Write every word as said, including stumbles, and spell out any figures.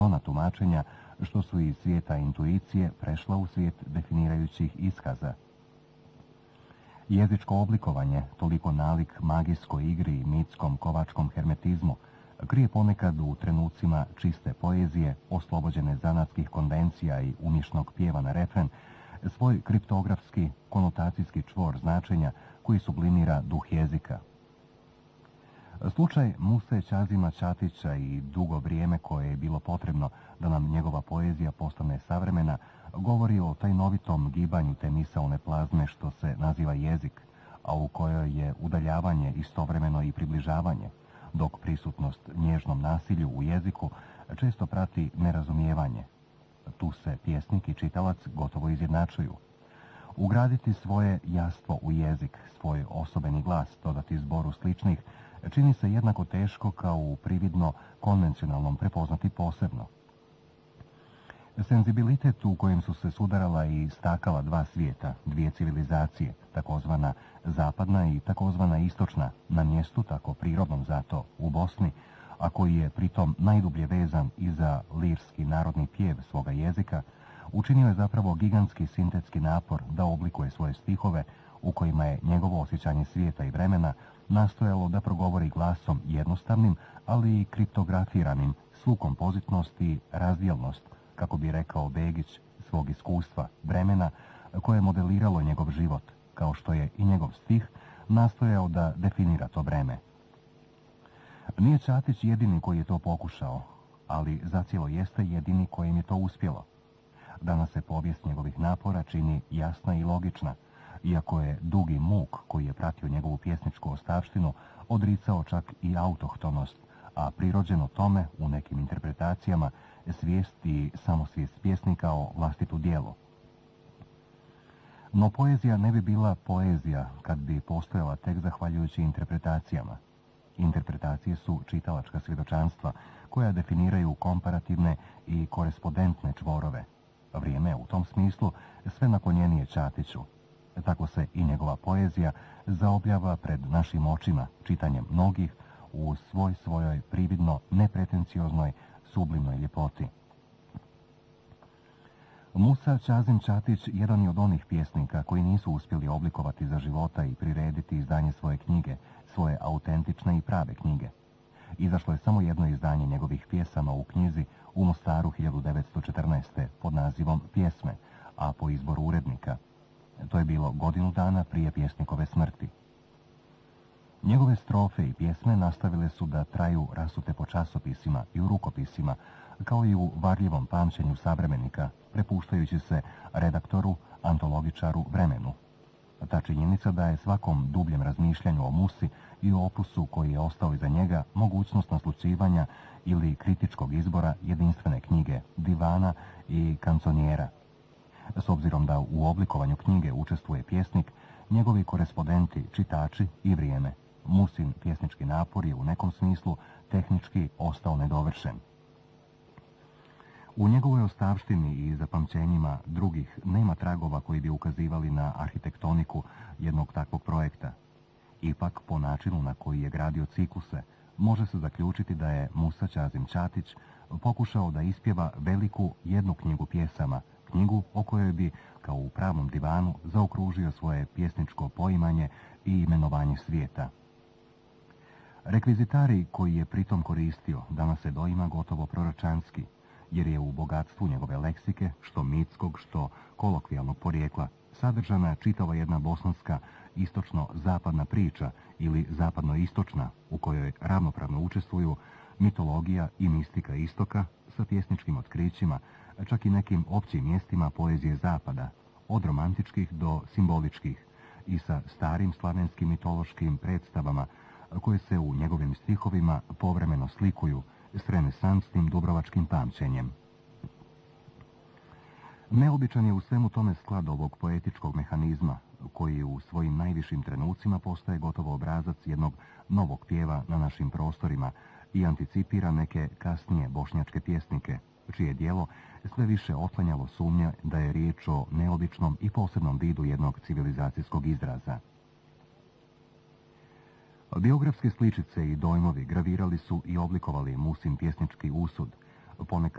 ona tumačenja što su iz svijeta intuicije prešla u svijet definirajućih iskaza. Jezičko oblikovanje, toliko nalik magijskoj igri i mitskom kovačkom hermetizmu, krije ponekad u trenucima čiste poezije, oslobođene zanatskih konvencija i umješnog pjeva na refren, svoj kriptografski, konotacijski čvor značenja koji sublimira duh jezika. Slučaj Muse Ćazima Ćatića i dugo vrijeme koje je bilo potrebno da nam njegova poezija postane savremena, govori o tajnovitom gibanju te misaone plazme što se naziva jezik, a u kojoj je udaljavanje istovremeno i približavanje, dok prisutnost nježnom nasilju u jeziku često prati nerazumijevanje. Tu se pjesnik i čitalac gotovo izjednačuju. Ugraditi svoje jastvo u jezik, svoj osobeni glas, dodati zboru sličnih, čini se jednako teško kao u prividno konvencionalnom prepoznati posebno. Senzibilitet u kojem su se sudarala i stakala dva svijeta, dvije civilizacije, takozvana zapadna i takozvana istočna, na mjestu tako prirodnom zato u Bosni, a koji je pritom najdublje vezan i za lirski narodni pjev svoga jezika, učinio je zapravo gigantski sintetski napor da oblikuje svoje stihove u kojima je njegovo osjećanje svijeta i vremena nastojalo da progovori glasom jednostavnim, ali i kriptografiranim svu kompozitnost i razdjelnost, kako bi rekao Begić, svog iskustva, vremena koje je modeliralo njegov život, kao što je i njegov stih nastojao da definira to vreme. Nije Ćatić jedini koji je to pokušao, ali zacijelo jeste jedini kojem je to uspjelo. Danas se povijest njegovih napora čini jasna i logična, iako je dugi muk koji je pratio njegovu pjesničku ostavštinu odricao čak i autohtonost, a prirođeno tome u nekim interpretacijama svijest i samosvijest pjesnika o vlastitu djelu. No poezija ne bi bila poezija kad bi postojala tek zahvaljujući interpretacijama. Interpretacije su čitalačka svjedočanstva koja definiraju komparativne i korespondentne čvorove. Vrijeme je u tom smislu sve naklonjenije Ćatiću. Tako se i njegova poezija zaobljava pred našim očima čitanjem mnogih u svoj svojoj prividno nepretencioznoj sublimnoj ljepoti. Musa Ćazim Ćatić jedan je od onih pjesnika koji nisu uspjeli oblikovati za života i prirediti izdanje svoje knjige, svoje autentične i prave knjige. Izašlo je samo jedno izdanje njegovih pjesama u knjizi u Mostaru hiljadu devetsto četrnaeste. pod nazivom Pjesme, a po izboru urednika. To je bilo godinu dana prije pjesnikove smrti. Njegove strofe i pjesme nastavile su da traju rasute po časopisima i u rukopisima, kao i u varljivom pamćenju savremenika, prepuštajući se redaktoru, antologičaru, vremenu. Ta činjenica daje svakom dubljem razmišljanju o Musi i o opusu koji je ostao iza njega mogućnost naslućivanja ili kritičkog izbora jedinstvene knjige, divana i kanconjera. S obzirom da u oblikovanju knjige učestvuje pjesnik, njegovi korespondenti, čitači i vrijeme, Musin pjesnički napor je u nekom smislu tehnički ostao nedovršen. U njegovoj ostavštini i zapamćenjima drugih nema tragova koji bi ukazivali na arhitektoniku jednog takvog projekta. Ipak, po načinu na koji je gradio cikluse, može se zaključiti da je Musa Ćazim Ćatić pokušao da ispjeva veliku jednu knjigu pjesama, knjigu o kojoj bi, kao u pravnom divanu, zaokružio svoje pjesničko poimanje i imenovanje svijeta. Rekvizitari koji je pritom koristio danas se doima gotovo proročanski, jer je u bogatstvu njegove leksike, što mitskog, što kolokvijalnog porijekla, sadržana čitava jedna bosanska istočno-zapadna priča ili zapadno-istočna, u kojoj ravnopravno učestvuju mitologija i mistika istoka sa pjesničkim otkrićima, čak i nekim općim mjestima poezije zapada, od romantičkih do simboličkih, i sa starim slavenskim mitološkim predstavama koje se u njegovim stihovima povremeno slikuju s renesansnim dubrovačkim pamćenjem. Neobičan je u svemu tome sklad ovog poetičkog mehanizma, koji u svojim najvišim trenucima postaje gotovo obrazac jednog novog pjeva na našim prostorima i anticipira neke kasnije bošnjačke pjesnike, čije djelo sve više otklanjalo sumnja da je riječ o neobičnom i posebnom vidu jednog civilizacijskog izraza. Biografske sličice i dojmovi gravirali su i oblikovali Musin pjesnički usud, ponekad